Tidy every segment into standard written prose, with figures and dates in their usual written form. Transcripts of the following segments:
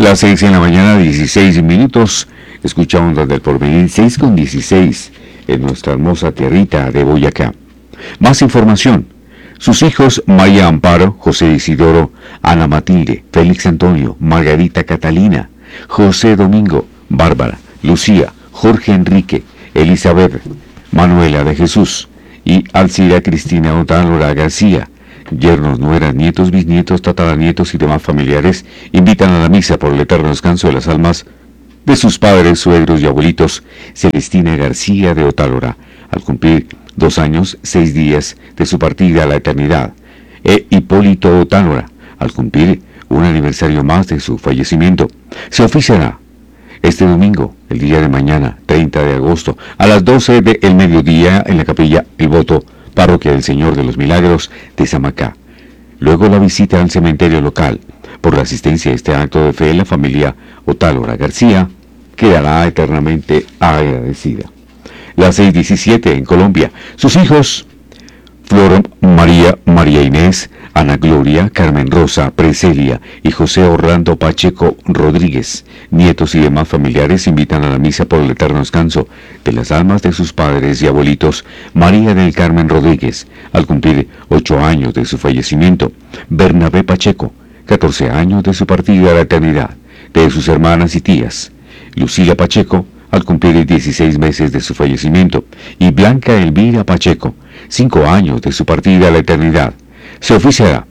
Las 6 en la mañana, 16 minutos. Escuchamos desde el porvenir 6 con 16 en nuestra hermosa tierrita de Boyacá. Más información. Sus hijos María Amparo, José Isidoro, Ana Matilde, Félix Antonio, Margarita Catalina, José Domingo, Bárbara, Lucía, Jorge Enrique, Elizabeth, Manuela de Jesús y Alcira Cristina Otálora García. Yernos, nueras, nietos, bisnietos, tataranietos y demás familiares invitan a la misa por el eterno descanso de las almas de sus padres, suegros y abuelitos Celestina García de Otálora, al cumplir 2 años, 6 días de su partida a la eternidad, e Hipólito Otálora, al cumplir un aniversario más de su fallecimiento. Se oficiará este domingo, el día de mañana, 30 de agosto, a las 12 del mediodía en la capilla El Voto, Parroquia del Señor de los Milagros de Samacá. Luego la visita al cementerio local. Por la asistencia a este acto de fe, la familia Otálora García quedará eternamente agradecida. Las 6:17 en Colombia. Sus hijos, Flor María, María Inés, Ana Gloria, Carmen Rosa, Preselia y José Orlando Pacheco Rodríguez, nietos y demás familiares invitan a la misa por el eterno descanso de las almas de sus padres y abuelitos María del Carmen Rodríguez, al cumplir 8 años de su fallecimiento, Bernabé Pacheco, 14 años de su partida a la eternidad, de sus hermanas y tías, Lucila Pacheco, al cumplir 16 meses de su fallecimiento, y Blanca Elvira Pacheco, 5 años de su partida a la eternidad. Se oficiará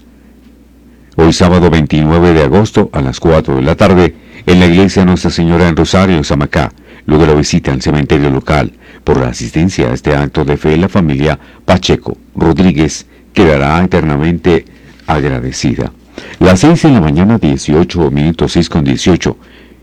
hoy sábado 29 de agosto a las 4 de la tarde en la iglesia Nuestra Señora en Rosario, Samacá. Luego la visita al cementerio local. Por la asistencia a este acto de fe, la familia Pacheco Rodríguez quedará eternamente agradecida. Las 6 en la mañana, 18 minutos, 6 con 18.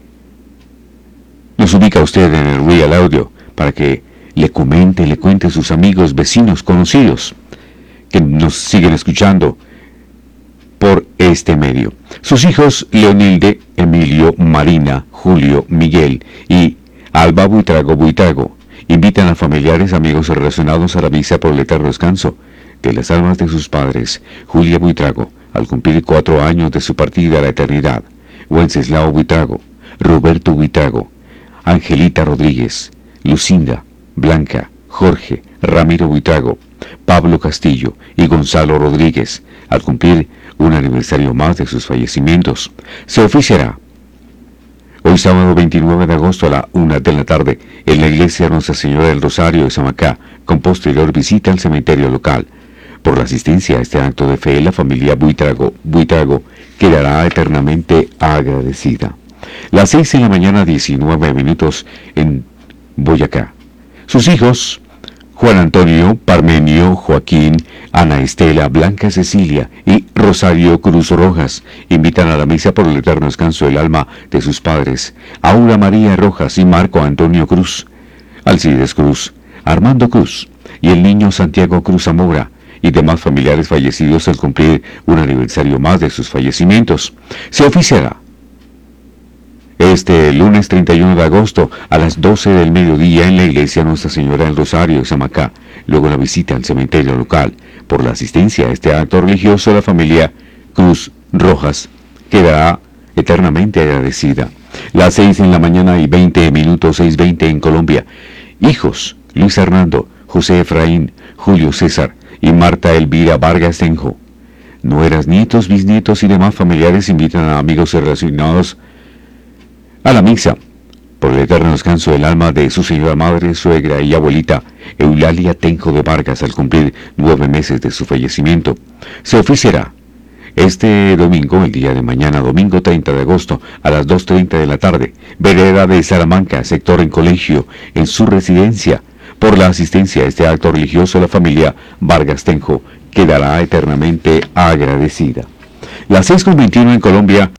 Nos ubica usted en el Real Audio para que le cuente a sus amigos, vecinos, conocidos que nos siguen escuchando por este medio. Sus hijos Leonilde, Emilio, Marina, Julio, Miguel y Alba Buitrago invitan a familiares, amigos relacionados a la misa por el eterno descanso de las almas de sus padres, Julia Buitrago, al cumplir 4 años de su partida a la eternidad, Wenceslao Buitrago, Roberto Buitrago, Angelita Rodríguez, Lucinda, Blanca, Jorge, Ramiro Buitrago, Pablo Castillo y Gonzalo Rodríguez, al cumplir un aniversario más de sus fallecimientos. Se oficiará hoy sábado 29 de agosto a la 1 de la tarde en la iglesia Nuestra Señora del Rosario de Samacá, con posterior visita al cementerio local. Por la asistencia a este acto de fe, la familia Buitrago quedará eternamente agradecida. Las 6 en la mañana, 19 minutos en Boyacá. Sus hijos, Juan Antonio, Parmenio, Joaquín, Ana Estela, Blanca Cecilia y Rosario Cruz Rojas, invitan a la misa por el eterno descanso del alma de sus padres, Aura María Rojas y Marco Antonio Cruz, Alcides Cruz, Armando Cruz y el niño Santiago Cruz Zamora, y demás familiares fallecidos al cumplir un aniversario más de sus fallecimientos. Se oficiará este lunes 31 de agosto a las 12 del mediodía en la iglesia Nuestra Señora del Rosario de Samacá. Luego la visita al cementerio local. Por la asistencia a este acto religioso, la familia Cruz Rojas quedará eternamente agradecida. Las 6 en la mañana y 20 minutos, 6:20 en Colombia. Hijos, Luis Hernando, José Efraín, Julio César y Marta Elvira Vargas Tenjo. Nueras, nietos, bisnietos y demás familiares invitan a amigos relacionados a la misa por el eterno descanso del alma de su señora madre, suegra y abuelita Eulalia Tenjo de Vargas al cumplir 9 meses de su fallecimiento. Se oficiará este domingo, el día de mañana, domingo 30 de agosto, a las 2:30 de la tarde, vereda de Salamanca, sector en colegio, en su residencia. Por la asistencia a este acto religioso, la familia Vargas Tenjo quedará eternamente agradecida. Las 6:21 en Colombia.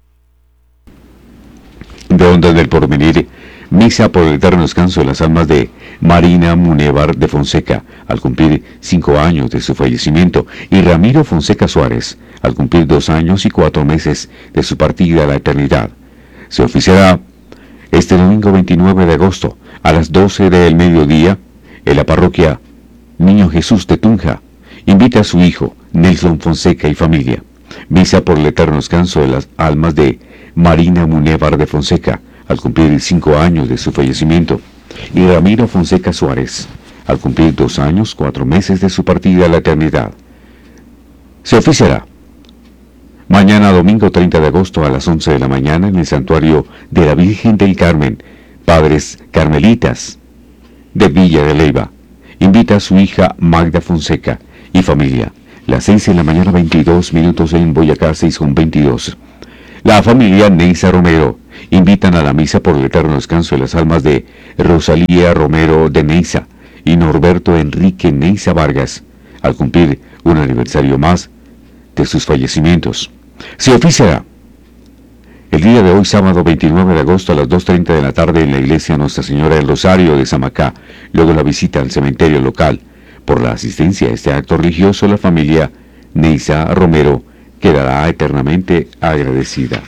De Ondas del Porvenir, misa por el eterno descanso de las almas de Marina Munevar de Fonseca, al cumplir 5 años de su fallecimiento, y Ramiro Fonseca Suárez, al cumplir 2 años y 4 meses de su partida a la eternidad. Se oficiará este domingo 29 de agosto a las 12 del mediodía en la parroquia Niño Jesús de Tunja. Invita a su hijo, Nelson Fonseca y familia. Misa por el eterno descanso de las almas de Marina Munévar de Fonseca, al cumplir 5 años de su fallecimiento, y Ramiro Fonseca Suárez, al cumplir 2 años, 4 meses de su partida a la eternidad. Se oficiará mañana domingo 30 de agosto a las 11 de la mañana en el santuario de la Virgen del Carmen, Padres Carmelitas de Villa de Leyva. Invita a su hija Magda Fonseca y familia. Las 6 de la mañana 22 minutos en Boyacá 6:22. La familia Neisa Romero invitan a la misa por el eterno descanso de las almas de Rosalía Romero de Neisa y Norberto Enrique Neisa Vargas, al cumplir un aniversario más de sus fallecimientos. Se oficiará el día de hoy, sábado 29 de agosto a las 2:30 de la tarde en la iglesia Nuestra Señora del Rosario de Samacá, luego la visita al cementerio local. Por la asistencia a este acto religioso, la familia Neisa Romero quedará eternamente agradecida.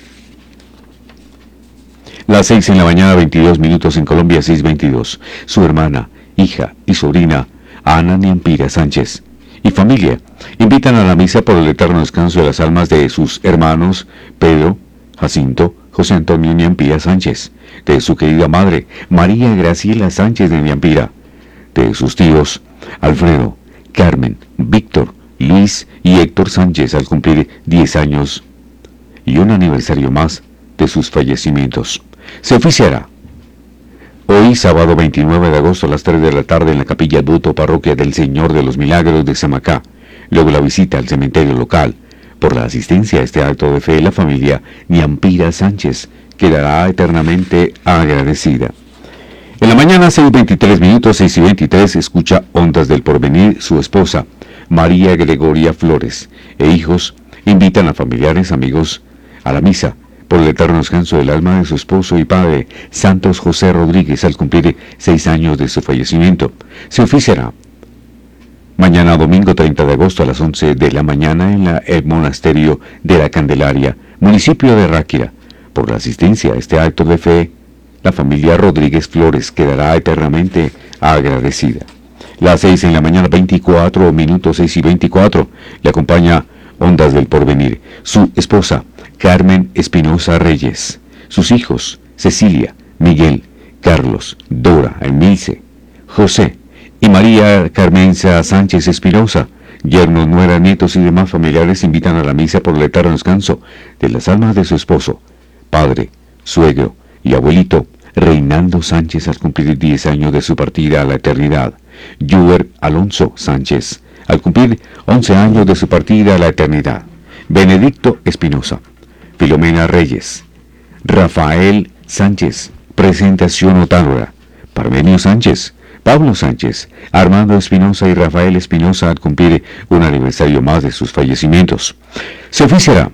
Las 6 de la mañana 22 minutos en Colombia 6:22. Su hermana, hija y sobrina Ana Niampira Sánchez y familia invitan a la misa por el eterno descanso de las almas de sus hermanos Pedro, Jacinto, José Antonio Niampira Sánchez, de su querida madre María Graciela Sánchez de Niampira, de sus tíos Alfredo, Carmen, Víctor, Luis y Héctor Sánchez al cumplir 10 años y un aniversario más de sus fallecimientos. Se oficiará hoy, sábado 29 de agosto a las 3 de la tarde en la Capilla Buto, Parroquia del Señor de los Milagros de Samacá, luego la visita al cementerio local. Por la asistencia a este acto de fe, la familia Niampira Sánchez quedará eternamente agradecida. En la mañana 6:23 minutos, 6:23, escucha Ondas del Porvenir. Su esposa, María Gregoria Flores, e hijos invitan a familiares, amigos, a la misa por el eterno descanso del alma de su esposo y padre, Santos José Rodríguez, al cumplir 6 años de su fallecimiento. Se oficiará mañana domingo 30 de agosto a las 11 de la mañana en el monasterio de la Candelaria, municipio de Ráquira. Por la asistencia a este acto de fe, la familia Rodríguez Flores quedará eternamente agradecida. Las 6 en la mañana 24 minutos, 6:24, le acompaña Ondas del Porvenir, su esposa Carmen Espinosa Reyes, sus hijos Cecilia, Miguel, Carlos, Dora, Emilce, José y María Carmenza Sánchez Espinosa, yernos, nuera, nietos y demás familiares invitan a la misa por el eterno descanso de las almas de su esposo, padre, suegro y abuelito Reinaldo Sánchez al cumplir 10 años de su partida a la eternidad, Yuber Alonso Sánchez al cumplir 11 años de su partida a la eternidad, Benedicto Espinosa, Filomena Reyes, Rafael Sánchez, Presentación Otálora, Parmenio Sánchez, Pablo Sánchez, Armando Espinosa y Rafael Espinosa al cumplir un aniversario más de sus fallecimientos. Se oficiará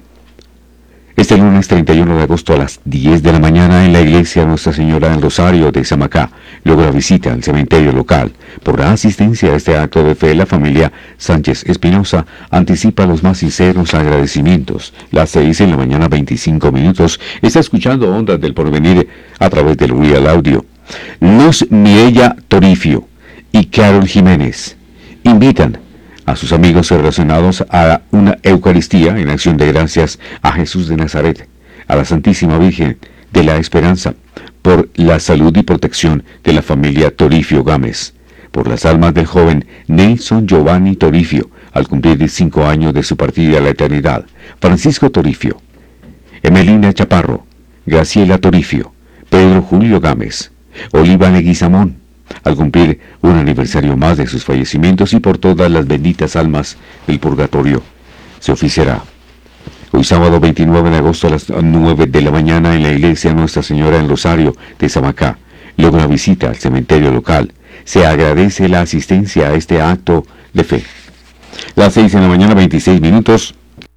este lunes 31 de agosto a las 10 de la mañana en la iglesia Nuestra Señora del Rosario de Samacá, luego la visita al cementerio local. Por la asistencia a este acto de fe, la familia Sánchez Espinosa anticipa los más sinceros agradecimientos. Las 6 en la mañana 25 minutos, está escuchando Ondas del Porvenir a través del Real Audio. Luz Mireya Torifio y Carol Jiménez invitan a sus amigos relacionados a una Eucaristía en acción de gracias a Jesús de Nazaret, a la Santísima Virgen de la Esperanza, por la salud y protección de la familia Torifio Gámez, por las almas del joven Nelson Giovanni Torifio, al cumplir 5 años de su partida a la eternidad, Francisco Torifio, Emelina Chaparro, Graciela Torifio, Pedro Julio Gámez, Oliva Leguizamón, al cumplir un aniversario más de sus fallecimientos, y por todas las benditas almas del purgatorio. Se oficiará hoy sábado 29 de agosto a las 9 de la mañana en la iglesia Nuestra Señora del Rosario de Samacá, luego la visita al cementerio local. Se agradece la asistencia a este acto de fe. Las 6 en la mañana 26 minutos,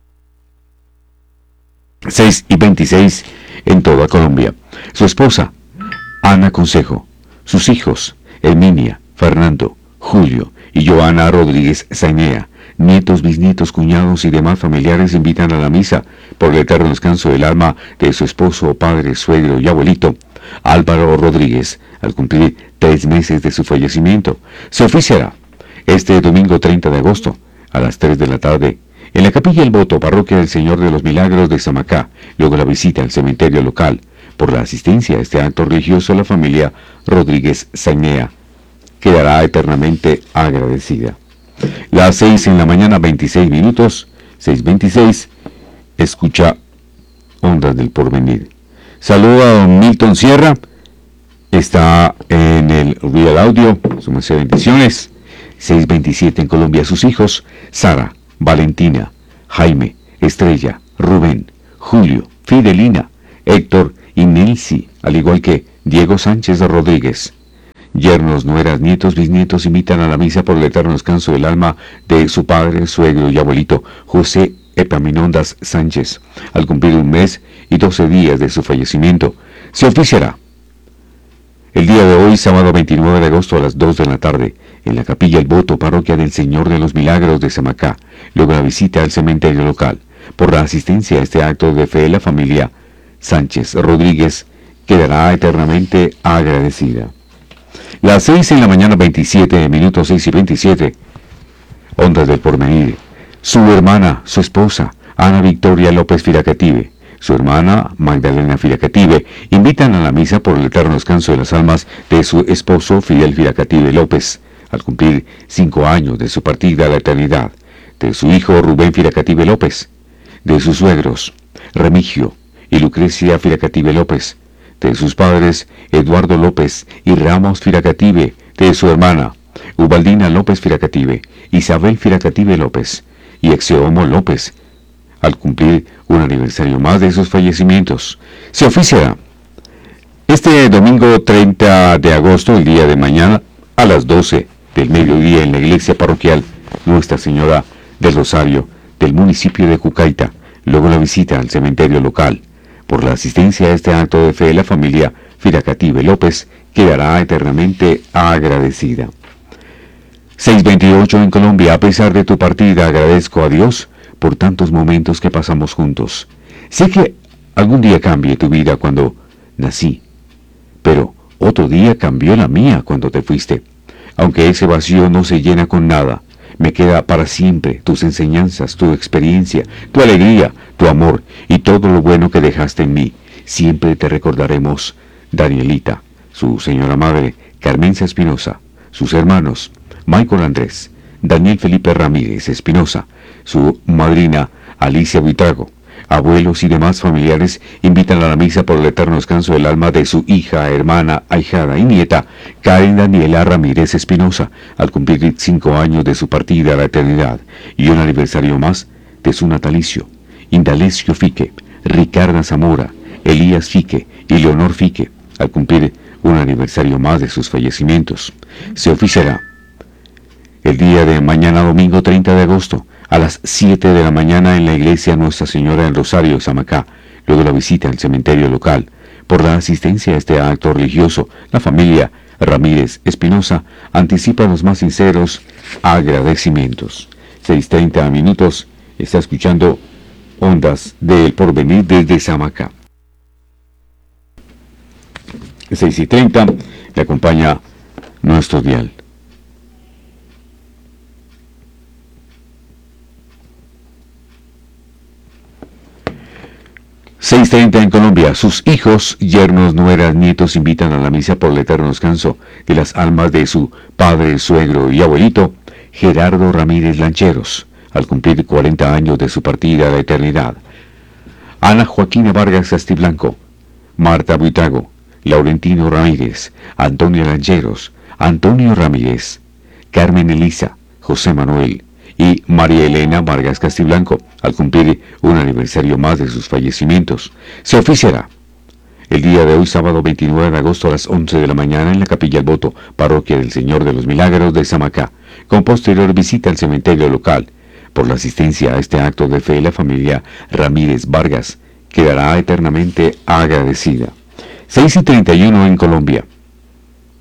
6:26 en toda Colombia. Su esposa Ana Consejo, sus hijos Herminia, Fernando, Julio y Joana Rodríguez Zainea, nietos, bisnietos, cuñados y demás familiares invitan a la misa por el eterno descanso del alma de su esposo, padre, suegro y abuelito, Álvaro Rodríguez, al cumplir 3 meses de su fallecimiento. Se oficiará este domingo 30 de agosto a las 3 de la tarde En la Capilla El Voto, parroquia del Señor de los Milagros de Samacá, luego la visita al cementerio local. Por la asistencia a este acto religioso, la familia Rodríguez Zainea quedará eternamente agradecida. Las 6 en la mañana, 26 minutos, 6:26, escucha Ondas del Porvenir. Saludo a don Milton Sierra, está en el Real Audio, sumas bendiciones. 6:27 en Colombia, sus hijos, Sara, Valentina, Jaime, Estrella, Rubén, Julio, Fidelina, Héctor y Nelcy, al igual que Diego Sánchez Rodríguez. Yernos, nueras, nietos, bisnietos invitan a la misa por el eterno descanso del alma de su padre, suegro y abuelito, José Epaminondas Sánchez, al cumplir 1 mes y 12 días de su fallecimiento. Se oficiará el día de hoy, sábado 29 de agosto a las 2 de la tarde, en la Capilla El Voto, parroquia del Señor de los Milagros de Samacá, luego la visita al cementerio local. Por la asistencia a este acto de fe, la familia Sánchez Rodríguez quedará eternamente agradecida. Las 6 en la mañana, 27 minutos, 6:27, Ondas del Porvenir. Su hermana, su esposa, Ana Victoria López Firacative, su hermana Magdalena Firacative, invitan a la misa por el eterno descanso de las almas de su esposo Fidel Firacative López, al cumplir 5 años de su partida a la eternidad, de su hijo Rubén Firacative López, de sus suegros Remigio y Lucrecia Firacative López, de sus padres Eduardo López y Ramos Firacative, de su hermana Ubaldina López Firacative, Isabel Firacative López y Exeomo López, al cumplir un aniversario más de sus fallecimientos. Se oficiará este domingo 30 de agosto, el día de mañana, a las 12 del mediodía en la iglesia parroquial Nuestra Señora del Rosario del municipio de Cucaita, luego la visita al cementerio local. Por la asistencia a este acto de fe, la familia Firacative López quedará eternamente agradecida. 6:28 en Colombia. A pesar de tu partida, agradezco a Dios por tantos momentos que pasamos juntos. Sé que algún día cambie tu vida cuando nací, pero otro día cambió la mía cuando te fuiste. Aunque ese vacío no se llena con nada, me queda para siempre tus enseñanzas, tu experiencia, tu alegría, tu amor y todo lo bueno que dejaste en mí. Siempre te recordaremos, Danielita, su señora madre, Carmenza Espinosa, sus hermanos, Michael Andrés, Daniel Felipe Ramírez Espinosa, su madrina, Alicia Buitrago. Abuelos y demás familiares invitan a la misa por el eterno descanso del alma de su hija, hermana, ahijada y nieta, Karen Daniela Ramírez Espinosa, al cumplir 5 años de su partida a la eternidad, y un aniversario más de su natalicio. Indalecio Fique, Ricarda Zamora, Elías Fique y Leonor Fique, al cumplir un aniversario más de sus fallecimientos. Se oficiará el día de mañana, domingo 30 de agosto, a las 7 de la mañana en la iglesia Nuestra Señora del Rosario, Samacá, luego la visita al cementerio local. Por la asistencia a este acto religioso, la familia Ramírez Espinosa anticipa los más sinceros agradecimientos. 6:30 minutos, está escuchando Ondas del Porvenir desde Samacá. 6:30, le acompaña nuestro dial. 6:30 en Colombia. Sus hijos, yernos, nueras, nietos invitan a la misa por el eterno descanso de las almas de su padre, suegro y abuelito, Gerardo Ramírez Lancheros, al cumplir 40 años de su partida a la eternidad. Ana Joaquina Vargas Castiblanco, Marta Buitrago, Laurentino Ramírez, Antonio Lancheros, Antonio Ramírez, Carmen Elisa, José Manuel y María Elena Vargas Castiblanco, al cumplir un aniversario más de sus fallecimientos. Se oficiará el día de hoy, sábado 29 de agosto a las 11 de la mañana en la Capilla El Voto, parroquia del Señor de los Milagros de Samacá, con posterior visita al cementerio local. Por la asistencia a este acto de fe, la familia Ramírez Vargas quedará eternamente agradecida. 6:31 en Colombia.